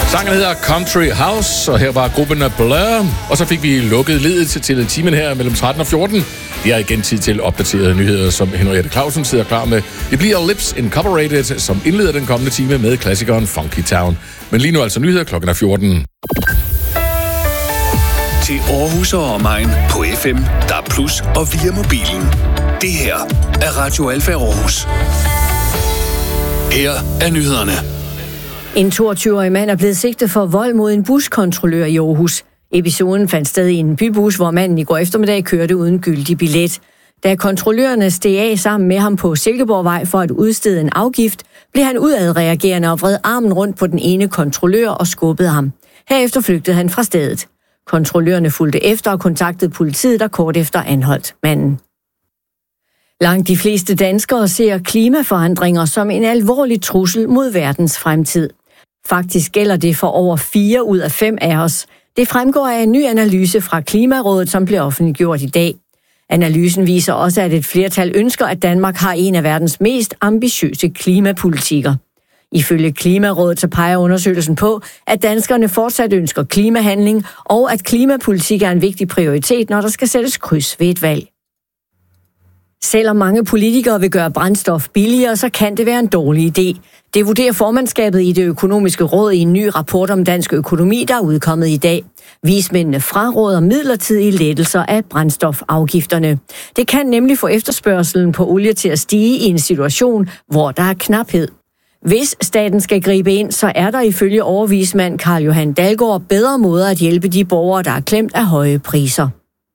Sangen hedder Country House, og her var gruppen af Blur. Og så fik vi lukket ledet til timen her mellem 13 og 14. Vi har igen tid til opdaterede nyheder, som Henriette Clausen sidder klar med. Det bliver Lips Incorporated, som indleder den kommende time med klassikeren Funky Town. Men lige nu altså nyheder, klokken er 14. Til Aarhus og omegn på FM, DAB+ og via mobilen. Det her er Radio Alfa Aarhus. Her er nyhederne. En 22-årig mand er blevet sigtet for vold mod en buskontrollør i Aarhus. Episoden fandt sted i en bybus, hvor manden i går eftermiddag kørte uden gyldig billet. Da kontrollørerne steg af sammen med ham på Silkeborgvej for at udstede en afgift, blev han udadreagerende og vred armen rundt på den ene kontrollør og skubbede ham. Herefter flygtede han fra stedet. Kontrollørerne fulgte efter og kontaktede politiet, der kort efter anholdt manden. Langt de fleste danskere ser klimaforandringer som en alvorlig trussel mod verdens fremtid. Faktisk gælder det for over 4 ud af 5 af os. Det fremgår af en ny analyse fra Klimarådet, som blev offentliggjort i dag. Analysen viser også, at et flertal ønsker, at Danmark har en af verdens mest ambitiøse klimapolitikker. Ifølge Klimarådet så peger undersøgelsen på, at danskerne fortsat ønsker klimahandling, og at klimapolitik er en vigtig prioritet, når der skal sættes kryds ved et valg. Selvom mange politikere vil gøre brændstof billigere, så kan det være en dårlig idé. Det vurderer formandskabet i Det Økonomiske Råd i en ny rapport om dansk økonomi, der er udkommet i dag. Vismændene fraråder midlertidige lettelser af brændstofafgifterne. Det kan nemlig få efterspørgselen på olie til at stige i en situation, hvor der er knaphed. Hvis staten skal gribe ind, så er der ifølge overvismand Carl Johan Dalgaard bedre måder at hjælpe de borgere, der er klemt af høje priser.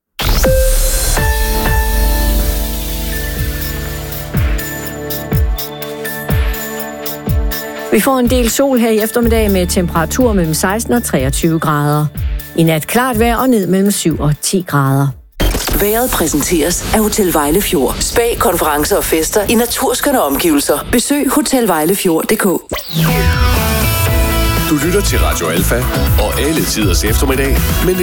Vi får en del sol her i eftermiddag med temperatur mellem 16 og 23 grader. I nat klart vejr og ned mellem 7 og 10 grader. Vejret præsenteres af Hotel Vejlefjord. Spa, konferencer og fester i naturskønne omgivelser. Besøg hotelvejlefjord.dk. Du lytter til Radio Alfa og alle tiders eftermiddag. Men